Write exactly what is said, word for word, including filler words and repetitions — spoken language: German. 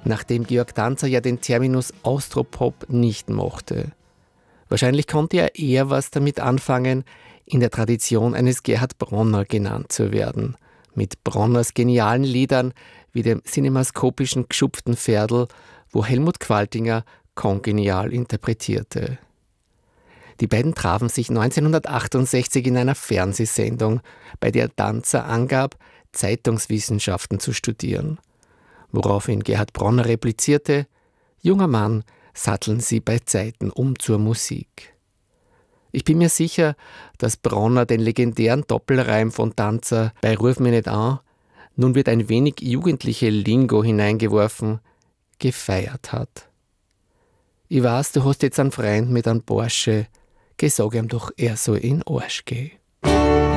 nachdem Georg Danzer ja den Terminus Austropop nicht mochte. Wahrscheinlich konnte er eher was damit anfangen, in der Tradition eines Gerhard Bronner genannt zu werden, mit Bronners genialen Liedern wie dem cinemaskopischen Gschupften Pferdl, wo Helmut Qualtinger kongenial interpretierte. Die beiden trafen sich neunzehnhundertachtundsechzig in einer Fernsehsendung, bei der Danzer angab, Zeitungswissenschaften zu studieren. Woraufhin Gerhard Bronner replizierte: »Junger Mann, satteln Sie bei Zeiten um zur Musik.« Ich bin mir sicher, dass Bronner den legendären Doppelreim von Danzer bei »Ruf mich nicht an«, nun wird ein wenig jugendliche Lingo hineingeworfen, gefeiert hat. Ich weiß, du hast jetzt einen Freund mit einem Porsche, geh sag ihm doch, er soll in Arsch gehen.